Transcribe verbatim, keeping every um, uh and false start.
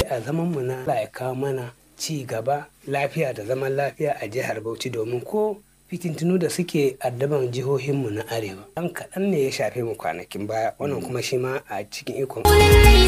a zaman mu na Allah ya kawo mana ci gaba, lafiya da zaman lafiya a jihar Bauchi, domin ko fitintunu da suke addaban jihohinmu na arewa ɗan kaɗan ne ya shafe mu kwanakin baya, wannan kuma shi ma a cikin ikon